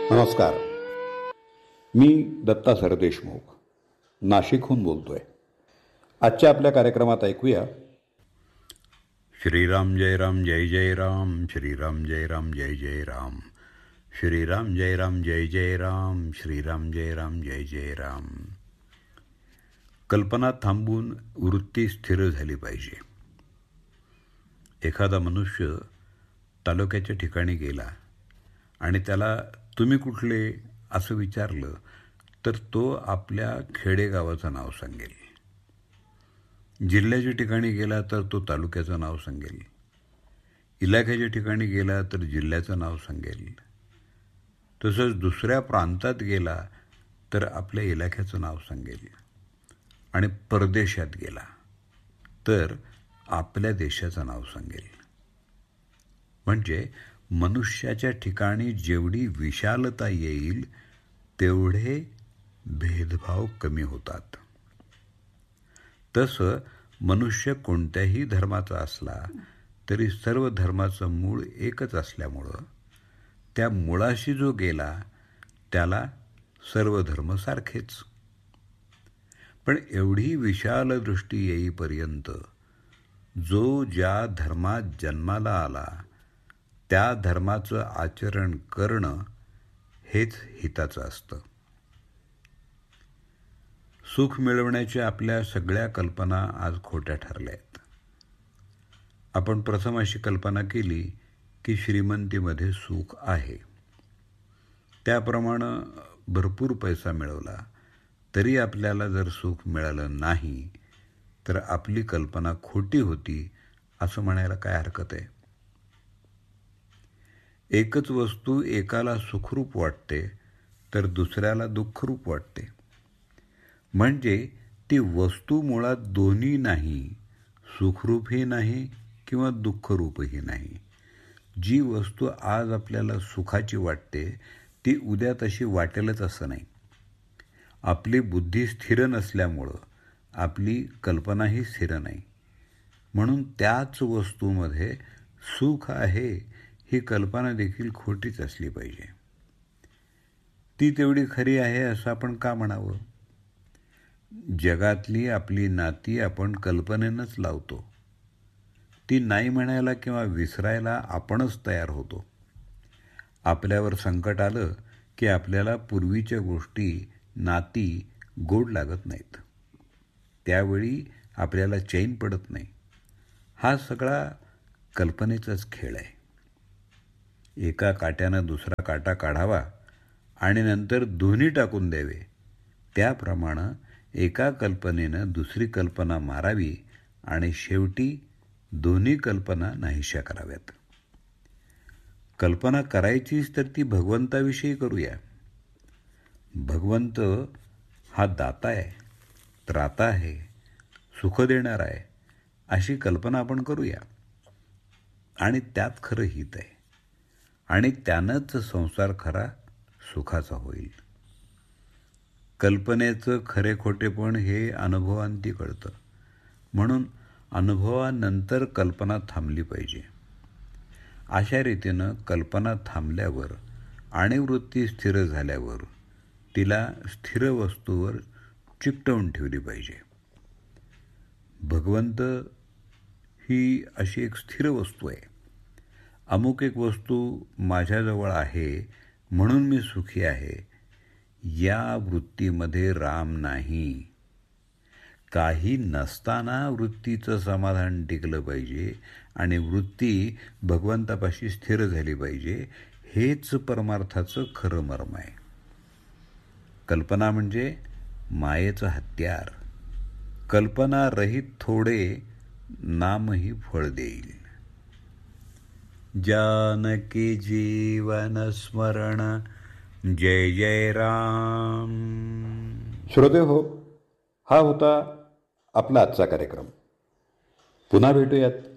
नमस्कार. मी दत्ता सरदेशमुख नाशिकहून बोलतोय. आजच्या आपल्या कार्यक्रमात ऐकूया श्रीराम जय राम जय जय राम, श्रीराम जय राम जय जय राम, श्रीराम जय राम जय जय राम, श्रीराम जय राम जय जय राम. कल्पना थांबून वृत्ती स्थिर झाली पाहिजे. एखादा मनुष्य तालुक्याच्या ठिकाणी गेला आणि त्याला तुम्ही कुठले असं विचारलं तर तो आपल्या खेडेगावाचं नाव सांगेल. जिल्ह्याच्या ठिकाणी गेला तर तो तालुक्याचं नाव सांगेल. इलाख्याच्या ठिकाणी गेला तर जिल्ह्याचं नाव सांगेल. तसंच दुसऱ्या प्रांतात गेला तर आपल्या इलाख्याचं नाव सांगेल. आणि परदेशात गेला तर आपल्या देशाचं नाव सांगेल. म्हणजे मनुष्याच्या ठिकाणी जेवढी विशालता येईल तेवढे भेदभाव कमी होतात. तसं मनुष्य कोणत्याही धर्माचा असला तरी सर्व धर्माचं मूळ एकच असल्यामुळं त्या मुळाशी जो गेला त्याला सर्व धर्म सारखेच. पण एवढी विशाल दृष्टी येईपर्यंत जो ज्या धर्मात जन्माला आला त्या धर्माचं आचरण करणं हेच हिताचं असतं. सुख मिळवण्याच्या आपल्या सगळ्या कल्पना आज खोट्या ठरल्या आहेत. आपण प्रथम अशी कल्पना केली की श्रीमंतीमध्ये सुख आहे. त्याप्रमाणे भरपूर पैसा मिळवला तरी आपल्याला जर सुख मिळालं नाही तर आपली कल्पना खोटी होती असं म्हणायला काय हरकत आहे. एकच वस्तू एकाला सुखरूप वाटते तर दुसऱ्याला दुःखरूप वाटते. म्हणजे ती वस्तू मुळात दोन्ही नाही, सुखरूपही नाही किंवा दुःखरूपही नाही. जी वस्तू आज आपल्याला सुखाची वाटते ती उद्या तशी वाटेलच असं नाही. आपली बुद्धी स्थिर नसल्यामुळं आपली कल्पनाही स्थिर नाही. म्हणून त्याच वस्तूमध्ये सुख आहे ही कल्पना देखील खोटीच असली पाहिजे. ती तेवढी खरी आहे असं आपण का म्हणावं. जगातली आपली नाती आपण कल्पनेनंच लावतो. ती नाही म्हणायला किंवा विसरायला आपणच तयार होतो. आपल्यावर संकट आलं की आपल्याला पूर्वीच्या गोष्टी नाती गोड लागत नाहीत. त्यावेळी आपल्याला चैन पडत नाही. हा सगळा कल्पनेचाच खेळ आहे. एका काट्यानं दुसरा काटा काढावा आणि नंतर दोन्ही टाकून द्यावे. त्याप्रमाणे एका कल्पनेनं दुसरी कल्पना मारावी आणि शेवटी दोन्ही कल्पना नाहीशा कराव्यात. कल्पना करायचीच तर ती भगवंताविषयी करूया. भगवंत हा दाता आहे, त्राता आहे, सुख देणारा आहे अशी कल्पना आपण करूया. आणि त्यात खरं हित आहे आणि त्यानंच संसार खरा सुखाचा होईल. कल्पनेचं खरे खोटेपण हे अनुभवांती कळतं. म्हणून अनुभवानंतर कल्पना थांबली पाहिजे. अशा रीतीनं कल्पना थांबल्यावर आणि वृत्ती स्थिर झाल्यावर तिला स्थिर वस्तूवर चिकटवून ठेवली पाहिजे. भगवंत ही अशी एक स्थिर वस्तू आहे. अमुक एक वस्तू माझ्याजवळ आहे म्हणून मी सुखी आहे या वृत्तीमध्ये राम नाही. काही नसताना वृत्तीचं समाधान टिकलं पाहिजे आणि वृत्ती भगवंतापाशी स्थिर झाली पाहिजे. हेच परमार्थाचं खरं मर्म आहे. कल्पना म्हणजे मायेचं हत्यार. कल्पना रहित थोडे नामही फळ देईल. जानकी जीवन स्मरण जय जय राम. श्रोते हो, हा होता आपला आजचा कार्यक्रम. पुन्हा भेटूयात